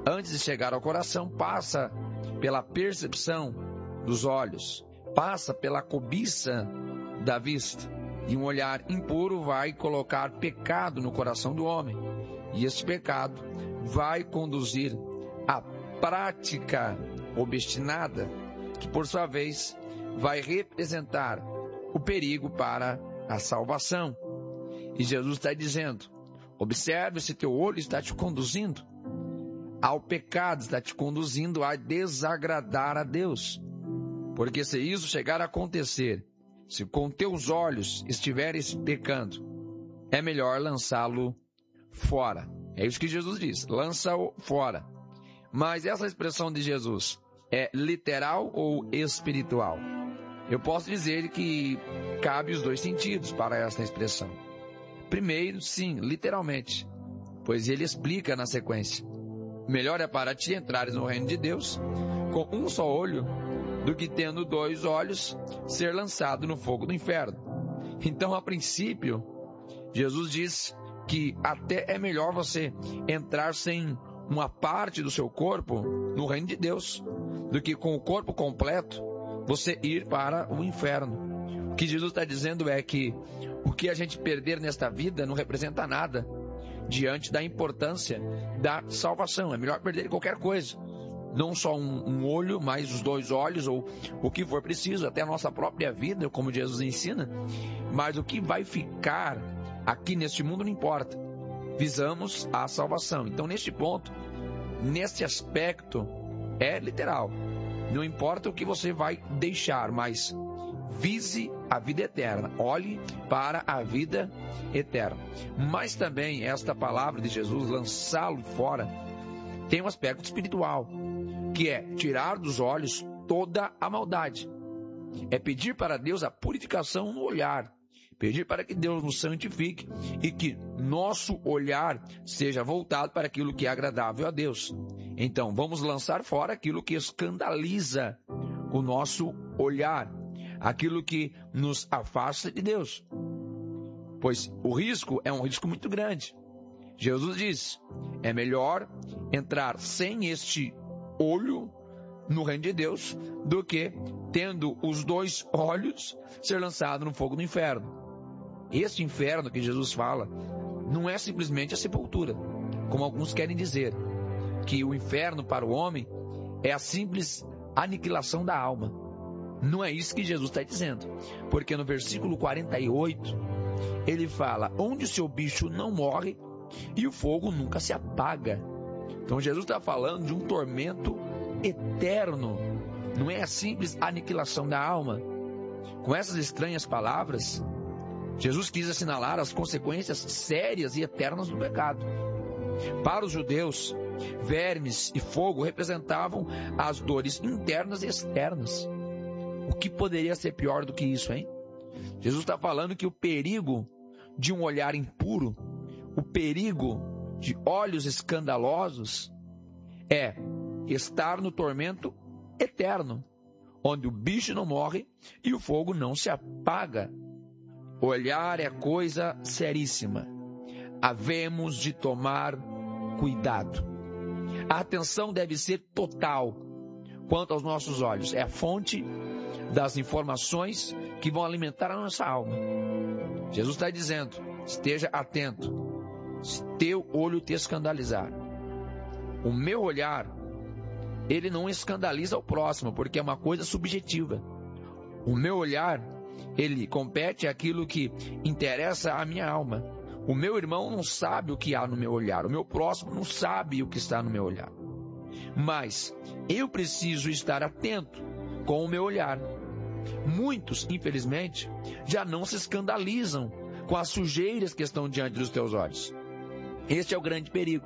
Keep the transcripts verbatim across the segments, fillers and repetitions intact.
antes de chegar ao coração, passa pela percepção dos olhos, passa pela cobiça da vista. E um olhar impuro vai colocar pecado no coração do homem. E esse pecado vai conduzir à prática obstinada, que por sua vez vai representar o perigo para a salvação. E Jesus está dizendo: observe se teu olho está te conduzindo ao pecado, está te conduzindo a desagradar a Deus. Porque se isso chegar a acontecer, se com teus olhos estiveres pecando, é melhor lançá-lo fora. É isso que Jesus diz, lança-o fora. Mas essa expressão de Jesus é literal ou espiritual? Eu posso dizer que cabe os dois sentidos para essa expressão. Primeiro, sim, literalmente, pois ele explica na sequência: melhor é para ti entrares no reino de Deus com um só olho, do que tendo dois olhos ser lançado no fogo do inferno. Então, a princípio, Jesus diz que até é melhor você entrar sem uma parte do seu corpo no reino de Deus, do que com o corpo completo você ir para o inferno. O que Jesus está dizendo é que o que a gente perder nesta vida não representa nada diante da importância da salvação. É melhor perder qualquer coisa, não só um, um olho, mas os dois olhos, ou o que for preciso, até a nossa própria vida, como Jesus ensina. Mas o que vai ficar aqui neste mundo não importa. Visamos a salvação. Então, neste ponto, neste aspecto, é literal. Não importa o que você vai deixar, mas vise a vida eterna. Olhe para a vida eterna. Mas também esta palavra de Jesus, lançá-lo fora, tem um aspecto espiritual, que é tirar dos olhos toda a maldade. É pedir para Deus a purificação no olhar. Pedir para que Deus nos santifique e que nosso olhar seja voltado para aquilo que é agradável a Deus. Então, vamos lançar fora aquilo que escandaliza o nosso olhar, aquilo que nos afasta de Deus. Pois o risco é um risco muito grande. Jesus diz: é melhor entrar sem este olho no reino de Deus do que, tendo os dois olhos, ser lançado no fogo do inferno. Este inferno que Jesus fala não é simplesmente a sepultura, como alguns querem dizer, que o inferno para o homem é a simples aniquilação da alma. Não é isso que Jesus está dizendo, porque no versículo quarenta e oito ele fala: onde o seu bicho não morre e o fogo nunca se apaga. Então Jesus está falando de um tormento eterno, não é a simples aniquilação da alma. Com essas estranhas palavras, Jesus quis assinalar as consequências sérias e eternas do pecado. Para os judeus, vermes e fogo representavam as dores internas e externas. O que poderia ser pior do que isso, hein? Jesus está falando que o perigo de um olhar impuro, o perigo de olhos escandalosos, é estar no tormento eterno, onde o bicho não morre e o fogo não se apaga. Olhar é coisa seríssima. Havemos de tomar cuidado. A atenção deve ser total quanto aos nossos olhos. É a fonte das informações que vão alimentar a nossa alma. Jesus está dizendo: esteja atento. Se teu olho te escandalizar. O meu olhar, ele não escandaliza o próximo, porque é uma coisa subjetiva. O meu olhar, ele compete àquilo que interessa à minha alma. O meu irmão não sabe o que há no meu olhar. O meu próximo não sabe o que está no meu olhar. Mas eu preciso estar atento com o meu olhar. Muitos, infelizmente, já não se escandalizam com as sujeiras que estão diante dos teus olhos. Este é o grande perigo.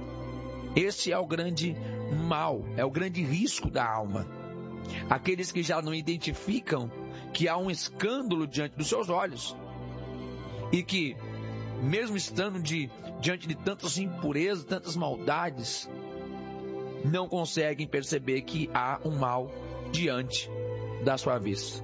Este é o grande mal, é o grande risco da alma. Aqueles que já não identificam que há um escândalo diante dos seus olhos e que, mesmo estando de, diante de tantas impurezas, tantas maldades, não conseguem perceber que há um mal diante da sua vista.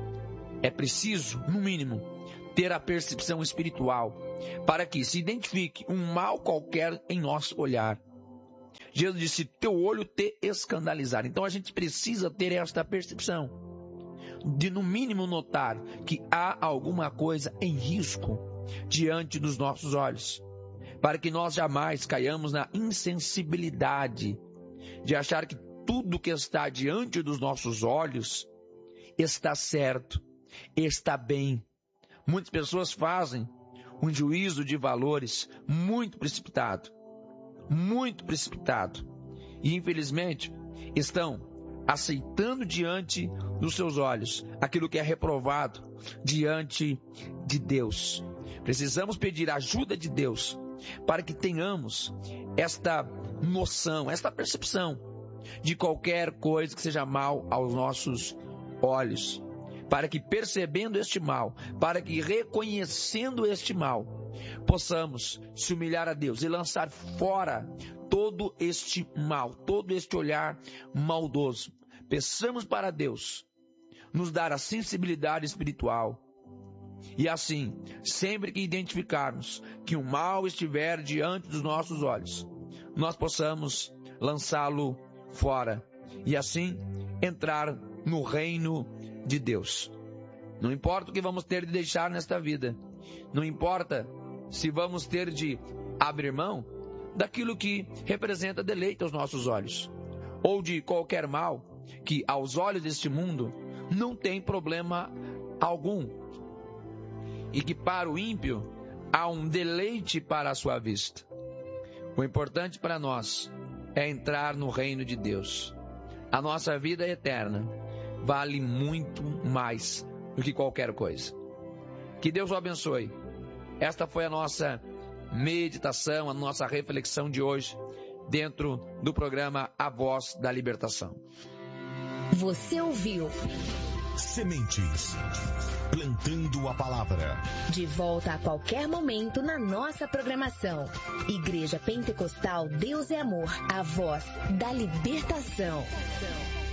É preciso, no mínimo, ter a percepção espiritual para que se identifique um mal qualquer em nosso olhar. Jesus disse, teu olho te escandalizar. Então a gente precisa ter esta percepção, de no mínimo notar que há alguma coisa em risco diante dos nossos olhos, para que nós jamais caiamos na insensibilidade de achar que tudo que está diante dos nossos olhos está certo, está bem. Muitas pessoas fazem um juízo de valores muito precipitado, muito precipitado, e infelizmente estão aceitando diante dos seus olhos aquilo que é reprovado diante de Deus. Precisamos pedir a ajuda de Deus para que tenhamos esta noção, esta percepção de qualquer coisa que seja mal aos nossos olhos, para que percebendo este mal, para que reconhecendo este mal, possamos se humilhar a Deus e lançar fora todo este mal, todo este olhar maldoso. Peçamos para Deus nos dar a sensibilidade espiritual e assim, sempre que identificarmos que o mal estiver diante dos nossos olhos, nós possamos lançá-lo fora e assim entrar no reino de Deus. Não importa o que vamos ter de deixar nesta vida, não importa se vamos ter de abrir mão daquilo que representa deleite aos nossos olhos, ou de qualquer mal que aos olhos deste mundo não tem problema algum, e que para o ímpio há um deleite para a sua vista. O importante para nós é entrar no reino de Deus. A nossa vida eterna vale muito mais do que qualquer coisa. Que Deus o abençoe. Esta foi a nossa meditação, a nossa reflexão de hoje, dentro do programa A Voz da Libertação. Você ouviu Sementes, plantando a palavra. De volta a qualquer momento na nossa programação. Igreja Pentecostal Deus é Amor, a voz da libertação.